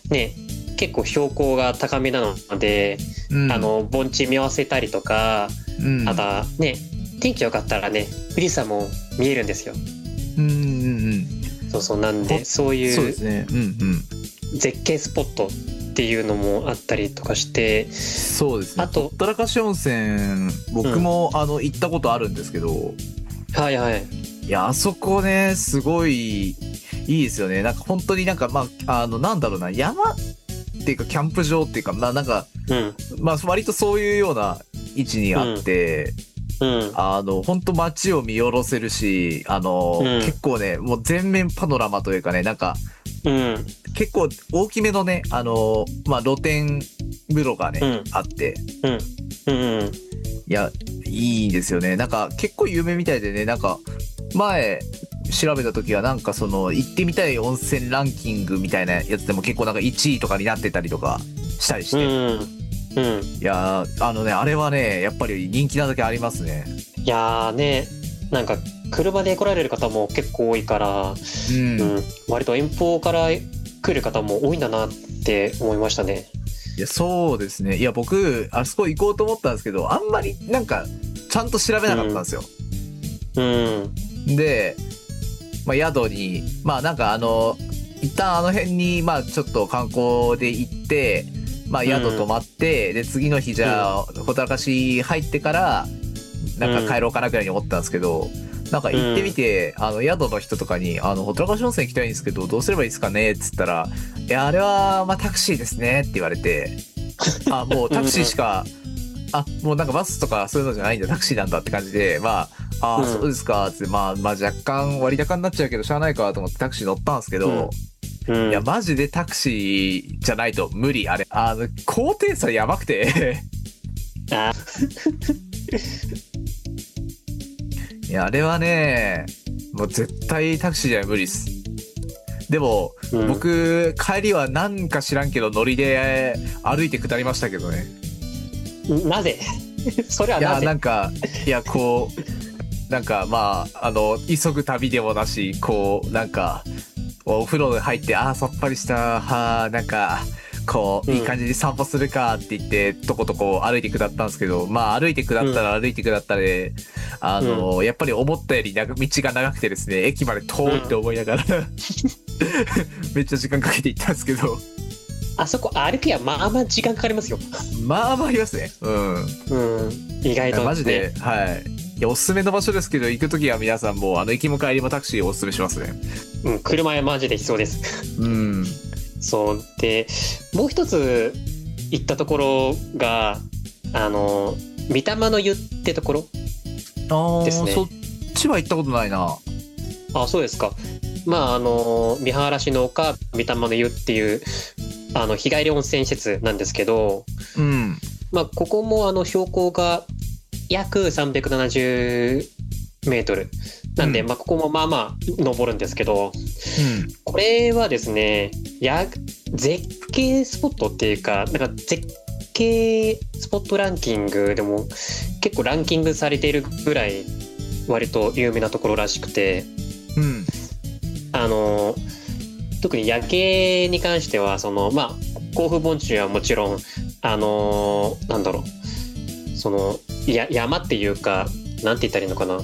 ね、結構標高が高めなので、 うん盆地見合わせたりとか、 うんあとはね、天気良かったらね、富士山も見えるんですよ。 うんうんうんそうそう、なんで、そうそういうですね。うんうん。 絶景スポットっていうのもあったりとかして、 そうですね。 あと、 ほったらかし温泉、僕も、行ったことあるんですけど、 はいはい。 いや、あそこね、すごいいいですよね。なんか本当になんか、まあ、なんだろうな、山っていうか、キャンプ場っていうか、まあなんか、 うん。 まあ割とそういうような位置にあって、 うん。 本当街を見下ろせるし、 うん。 結構ね、もう全面パノラマというかね、なんか、 うん。 結構大きめのね、まあ露天風呂がね、 うん。 あって、 うん。うん。 いや、いいですよね。なんか結構有名みたいでね、なんか前調べた時はなんかその行ってみたい温泉ランキングみたいなやつでも結構なんか1位とかになってたりとかしたりしうて。 ん。うん。 いやー、あれはね、やっぱり人気なだけありますね。 いやーね、なんか車で来られる方も結構多いから、 うん。 割と遠方から来る方も多いんだなって思いましたね。 いや、そうですね。いや、僕、あそこ行こうと思ったんですけど、あんまりなんか、ちゃんと調べなかったんですよ。 うん。 で、まあ、宿に、まあなんか一旦あの辺に、まあちょっと観光で行って、まあ宿泊まって、で、次の日じゃあ、ほったらかし入ってから、なんか帰ろうかなくらいに思ったんですけど、なんか行ってみて、宿の人とかに、ほったらかし温泉行きたいんですけど、どうすればいいですかねっつったら、いや、あれは、まあタクシーですねって言われて、あ、もうタクシーしか、もうなんかバスとかそういうのじゃないんだ、タクシーなんだって感じで、まあ、そうですか、つって、まあ若干割高になっちゃうけど、しゃあないかと思ってタクシー乗ったんですけど、いや、マジでタクシーじゃないと無理、あれ。高低差やばくてあ、 いや、あれはね、もう絶対タクシーじゃ無理っす。でも、僕、帰りはなんか知らんけど、ノリで歩いて下りましたけどね。 なぜそれはいなや、 ぜ？ なんか、いや、こう、なんか、まあ、急ぐ旅でもなし、こう、なんか、お風呂に入って、さっぱりした、なんか、こう、いい感じに散歩するかって言って、とことこ歩いて下ったんですけど、まあ、歩いて下ったら歩いて下ったで、やっぱり思ったより道が長くてですね、駅まで遠いって思いながらめっちゃ時間かけて行ったんですけど、 あそこ歩きはまあまあ時間かかりますよ。 まあまあありますね。 意外と、ね。 マジで、はい。いや、おすすめの場所ですけど、行くときは皆さんも行きも帰りもタクシーをおすすめしますね。 車はマジで必要です。 うん。 そう。で、もう一つ行ったところが、御霊の湯ってところですね。 そっちは行ったことないな。 あ、そうですか。まあ、見晴らしの丘、御霊の湯っていう、日帰り温泉施設なんですけど、まあ、ここも標高が約370メートル。なんで、まあ、ここもまあまあ登るんですけど、これはですね、絶景スポットっていうか、なんか絶景スポットランキングでも結構ランキングされているぐらい割と有名なところらしくて、特に夜景に関しては、まあ、甲府盆地はもちろん、なんだろう、山っていうか、なんて言ったらいいのかな、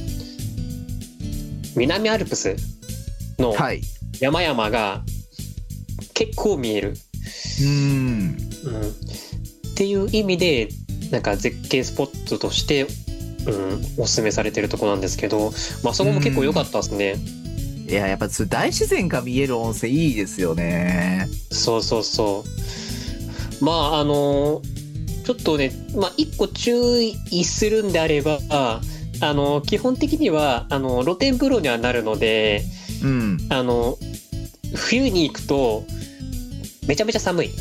南アルプスの山々が結構見える。っていう意味で、なんか絶景スポットとして、おすすめされてるとこなんですけど、まあそこも結構良かったですね。 いや、やっぱ大自然が見える温泉いいですよね。 そうそうそう。まあちょっとね、まあ一個注意するんであれば、基本的には露天風呂にはなるので、冬に行くとめちゃめちゃ寒い。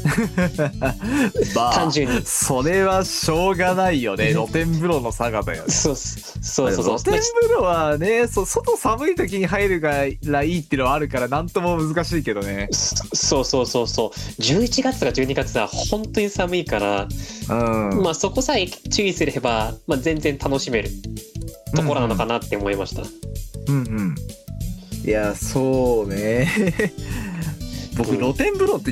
まあ、 単純にそれはしょうがないよね。露天風呂の差がだよね。 そうそうそう。 露天風呂はね、外寒い時に入るからいいっていうのはあるから、なんとも難しいけどね。 そう11月とか12月は本当に寒いから、まあそこさえ注意すれば、まあ、全然楽しめるところなのかなって思いました。 いや、そうね。僕、露天風呂って